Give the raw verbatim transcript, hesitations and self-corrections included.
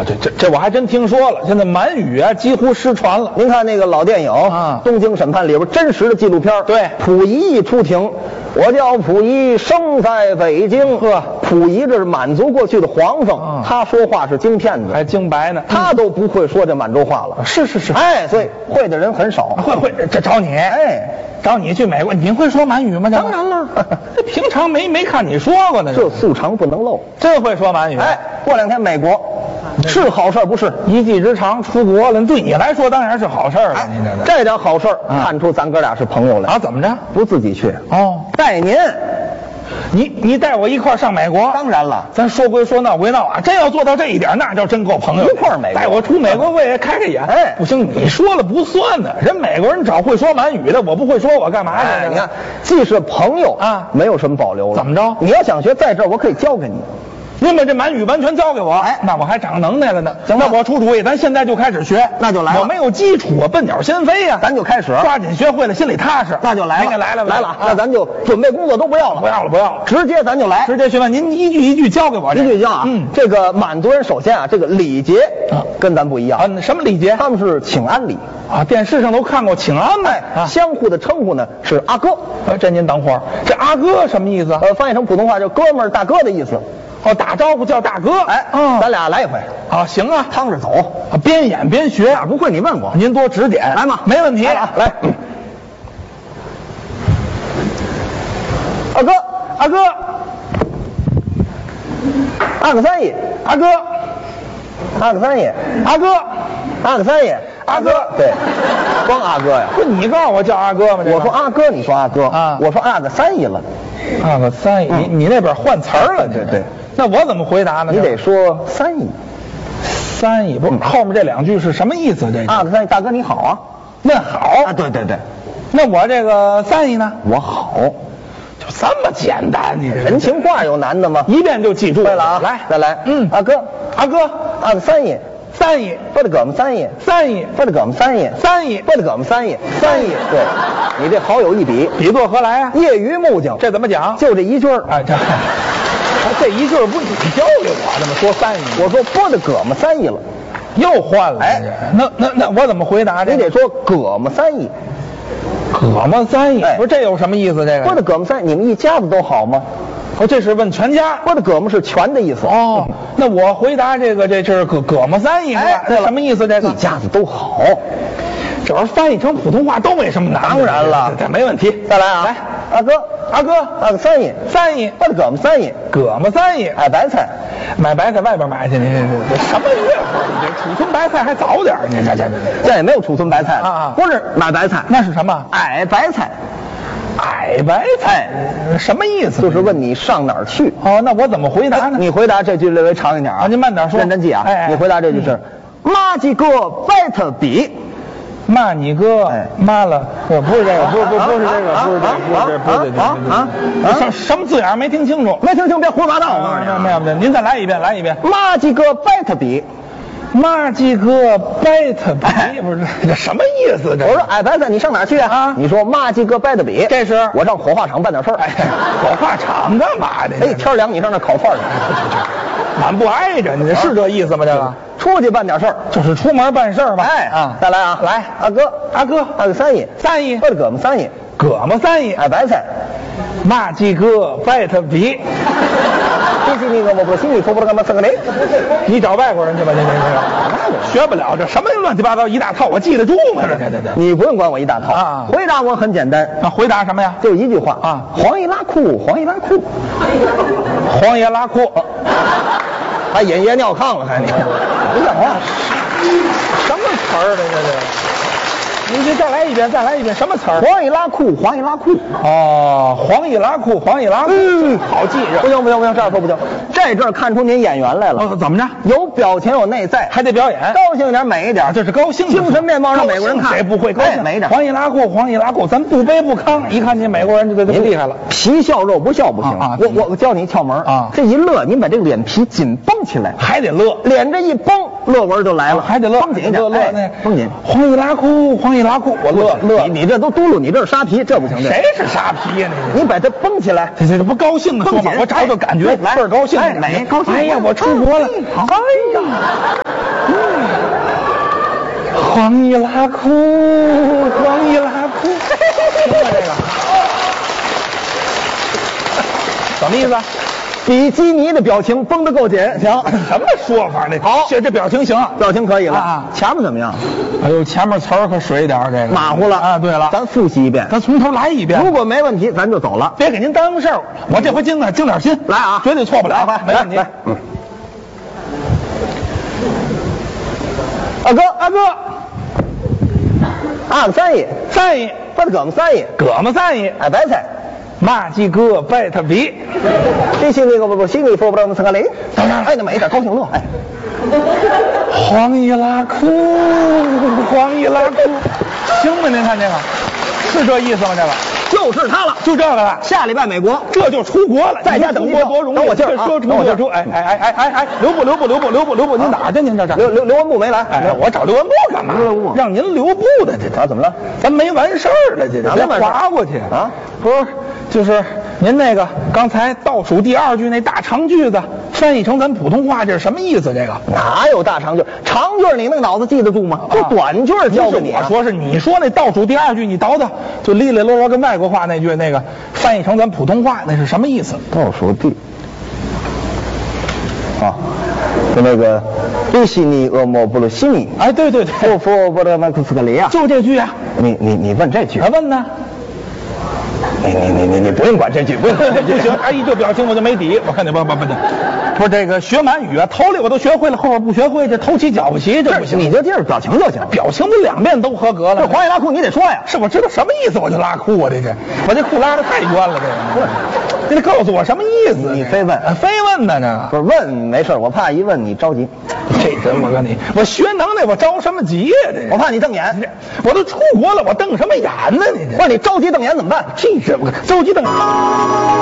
这这这我还真听说了，现在满语啊几乎失传了。 您看那个老电影啊 《东京审判》里边真实的纪录片， 对溥仪一出庭，我叫溥仪，生在北京。 呵， 溥仪这是满族过去的皇上， 啊他说话是京片子， 还京白呢， 他都不会说这满洲话了。 是是是， 哎，所以会的人很少。 会会这找你， 哎， 找你去美国，你会说满语吗？ 当然了， 这平常没没看你说过呢， 这素常不能漏。 真会说满语。 哎，过两天美国是好事不是？ 一技之长出国了，对你来说当然是好事了。你这这点好事看出咱哥俩是朋友来啊？怎么着？ 不自己去哦， 带您。 你你带我一块儿上美国？ 当然了， 咱说归说，闹归闹啊，真要做到这一点，那叫真够朋友。 一块儿美国， 带我出美国，我也开开眼。 哎， 不行，你说了不算呢。人美国人找会说满语的，我不会说，我干嘛去？ 哎，你看，既是朋友啊， 没有什么保留了。 怎么着？ 你要想学，在这儿我可以教给你。 您把这满语完全教给我， 哎， 那我还长能耐了呢。 行那我出主意，咱现在就开始学。 那就来了。 我没有基础，我奔鸟先飞呀。 咱就开始， 抓紧学会了，心里踏实。 那就来了， 来了， 来了。那咱就准备工作都不要了， 不要了，不要了， 直接咱就来， 直接学问。您一句一句教给我， 一句教啊。 嗯， 这个满族人首先啊，这个礼节跟咱不一样啊。什么礼节？ 他们是请安礼啊，电视上都看过请安呗。 啊，相互的称呼呢是阿哥。 呃，这您等会儿，这阿哥什么意思？ 呃，翻译成普通话就哥们儿、大哥的意思。 哦，打招呼叫大哥。 哎， 嗯， 咱俩来一回。 啊，行啊， 趟着走， 啊，边演边学。 哪不会你问我， 您多指点。 来嘛， 没问题。 来了，来。阿哥， 阿哥， 阿哥三爷， 阿哥， 阿哥三爷， 阿哥， 阿哥三爷， 阿哥， 对，光阿哥呀。 不，你告诉我叫阿哥吗？ 我说阿哥，你说阿哥啊， 我说阿哥三爷了。 阿哥三爷，你你那边换词儿了？ 对对。 那我怎么回答呢？ 你得说三爷。 三爷不是后面这两句是什么意思？这阿哥三爷，大哥你好啊。 问好啊，对对对。 那我这个三爷呢？ 我好。 就这么简单，你人情话有难的吗？ 一遍就记住。 对了啊， 来再来。 嗯， 阿哥， 阿哥， 阿哥三爷， 三爷， 不得哥们三爷， 三爷， 不得哥们三爷， 三爷， 不得哥们三爷，三爷。对，你这好有一比， 比作何来啊？ 业余木匠， 这怎么讲？ 就这一句儿。 哎，这这一句不是你教给我的吗？说三爷， 我说不得哥们三爷了， 又换了。 哎， 那那那我怎么回答？ 你得说哥们三爷。 哥们三爷，不是这有什么意思？这个不得哥们三爷，你们一家子都好吗？ 哦，这是问全家。 不得哥们是全的意思。 哦，那我回答这个，这是哥哥们三爷， 哎，对了， 什么意思？这个一家子都好。 这玩意儿翻译成普通话都没什么难。 当然了， 这没问题。 再来啊， 来， 阿哥， 阿哥， 阿哥三爷， 三爷， 不得哥们三爷， 哥们三爷， 爱白菜， 买白菜外边买去，你这这什么月份？你这储存白菜还早点，你这这这这也没有储存白菜了啊， 不是买白菜， 那是什么？ 矮白菜。 矮白菜，什么意思？ 就是问你上哪儿去。 哦，那我怎么回答呢？ 你回答这句略微长一点啊， 您慢点说， 认真记啊。 哎， 你回答这句是妈几个白特比。 骂你哥，骂了，不不是这个，不是不不是这个，不是这个，不是不是这个啊啊啊！什什么字眼没听清楚？ 没听清，别胡说八道！我告诉你， 没有没有，您再来一遍，来一遍。 妈几个白特比。 妈几个白特比，不是这什么意思？这我说矮白菜，你上哪去啊？啊，你说妈几个白特比， 这是我上火化场办点事儿。 哎，火化场干嘛的？ 哎，天凉你上那烤串去， 满不挨着，你是这意思吗？这个出去办点事儿， 就是出门办事儿嘛。 哎啊，再来啊， 来， 阿哥， 阿哥， 阿哥三爷， 三爷， 我的哥们三爷， 哥们三爷， 矮白菜， 妈几个白特比。 这是那个我不心里说不了干嘛三个雷， 你找外国人去吧，这这这学不了这什么乱七八糟一大套，我记得住吗？这这这这， 你不用管我一大套啊。 回答我很简单， 那回答什么呀？ 就一句话啊， 黄易拉裤，黄易拉裤， 黄爷拉裤， 还引夜尿炕了，还你不像话， 什么词儿呢？这是。你这再来一遍，再来一遍，什么词儿？ 黄易拉裤，黄易拉裤。 哦，黄易拉裤，黄易拉裤， 嗯， 好记着。 不行不行不行，这样说不行。这阵看出您演员来了。 哦，怎么着？ 有表情有内在， 还得表演， 高兴一点，美一点， 这是高兴。 精神面貌让美国人看， 谁不会高兴？ 美一点。 黄易拉裤，黄易拉裤，咱不卑不亢，一看见美国人就就厉害了。 皮笑肉不笑不行啊！ 我我我教你一窍门啊！ 这一乐，您把这个脸皮紧绷起来， 还得乐， 脸这一绷，乐纹就来了， 还得乐， 绷紧一点， 乐乐那绷紧。 黄易拉裤，黄易拉裤，我乐乐。 你你这都嘟噜，你这是沙皮，这不行。 谁是沙皮呀？ 你你把它绷起来， 这这这不高兴的说法，我找找感觉，倍儿高兴， 美高兴。 哎呀，我出国了，哎呀。 黄一拉裤，黄一拉裤，听了这个，什么意思啊？ 比基尼的表情绷得够紧，行。 什么说法呢？ 好， 这这表情行， 表情可以了啊。 前面怎么样？ 哎呦，前面词儿可水一点，这个马虎了啊。对了， 咱复习一遍， 咱从头来一遍。 如果没问题，咱就走了。 别给您耽误事儿，我这回精点精点心， 来啊， 绝对错不了， 来， 没问题。 来，嗯。二哥， 二哥， 二个三亿， 三亿， 把它搁么三亿， 葛么三亿， 哎，白菜。 马几个拜他比， 这些那个不不，心里说不了我们三个雷。 当然， 哎，那么一点高兴乐，哎。 黄一拉裤，黄一拉裤，行吗？您看这个，是这意思吗？这个就是他了， 就这个了。 下礼拜美国， 这就出国了， 在家等国多容易。 等我劲儿啊！ 说出国出，哎哎哎哎哎哎，留步留步留步留步留步，您哪儿去？您这这刘刘刘文步没来， 哎，我找刘文步干嘛？ 刘文步让您留步的这啊？怎么了？ 咱没完事儿了，这这咱划过去啊？ 不是，就是您那个刚才倒数第二句那大长句子翻译成咱普通话，这是什么意思？这个哪有大长句？长句你那个脑子记得住吗？就短句教给你。 我说是你说那倒数第二句，你倒倒就哩哩啰啰跟外国话那句那个翻译成咱普通话，那是什么意思？ 倒数第啊，就那个对西尼恶魔布鲁西尼， 哎，对对对， 佛佛布勒麦克斯格里亚， 就这句啊。 你你你问这句？ 还问呢？ 你你你你你不用管这句，不用管这句。 不行，哎，一这表情我就没底。我看你不不不不，不是这个学满语啊，头里我都学会了，后边不学会，这头起脚不齐，这不行。 你就记着表情就行， 表情不两遍都合格了。 这黄一拉裤你得说呀， 是我知道什么意思，我就拉裤啊，这是我这裤拉的太冤了，这个。你得告诉我什么意思？ 你非问， 非问呢这。 不是问没事，我怕一问你着急。 这人我跟你，我学能耐，我着什么急呀？这我怕你瞪眼， 我都出国了，我瞪什么眼呢？你这不是你着急瞪眼怎么办？ 这这我着急瞪眼。